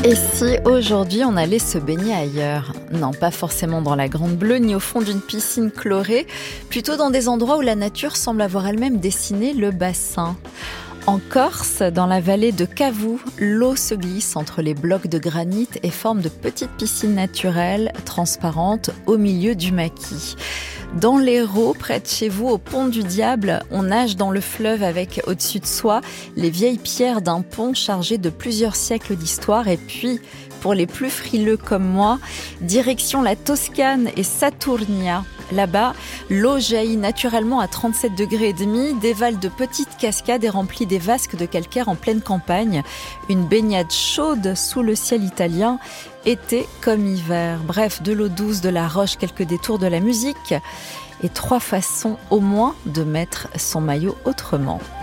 Et si aujourd'hui on allait se baigner ailleurs ? Non, pas forcément dans la Grande Bleue ni au fond d'une piscine chlorée, plutôt dans des endroits où la nature semble avoir elle-même dessiné le bassin. En Corse, dans la vallée de Cavou, l'eau se glisse entre les blocs de granit et forme de petites piscines naturelles, transparentes, au milieu du maquis. Dans l'Hérault, près de chez vous, au pont du Diable, on nage dans le fleuve avec au-dessus de soi les vieilles pierres d'un pont chargé de plusieurs siècles d'histoire. Et puis, pour les plus frileux comme moi, direction la Toscane et Saturnia. Là-bas, l'eau jaillit naturellement à 37,5 degrés, dévale de petites cascades et remplit des vasques de calcaire en pleine campagne. Une baignade chaude sous le ciel italien, été comme hiver. Bref, de l'eau douce, de la roche, quelques détours de la musique et 3 façons au moins de mettre son maillot autrement.